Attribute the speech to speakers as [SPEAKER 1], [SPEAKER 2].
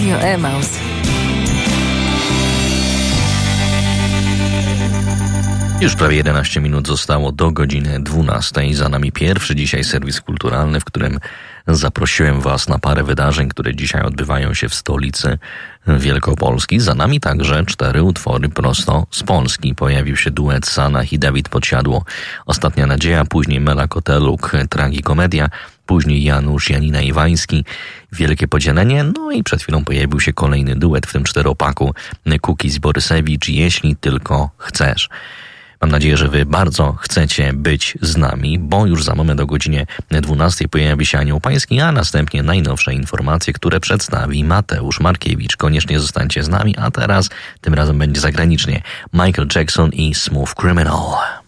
[SPEAKER 1] Radio Emaus.
[SPEAKER 2] Już prawie 11 minut zostało do godziny 12. Za nami pierwszy dzisiaj serwis kulturalny, w którym zaprosiłem Was na parę wydarzeń, które dzisiaj odbywają się w stolicy Wielkopolski. Za nami także 4 utwory prosto z Polski. Pojawił się duet Sanach i Dawid Podsiadło, Ostatnia Nadzieja, później Mela Koteluk, Tragikomedia, później Janusz, Janina Iwański, Wielkie Podzielenie, no i przed chwilą pojawił się kolejny duet w tym czteropaku, Kukis Borysewicz, Jeśli tylko chcesz. Mam nadzieję, że Wy bardzo chcecie być z nami, bo już za moment o godzinie 12 pojawi się Anioł Pański, a następnie najnowsze informacje, które przedstawi Mateusz Markiewicz. Koniecznie zostańcie z nami, a teraz tym razem będzie zagranicznie Michael Jackson i Smooth Criminal.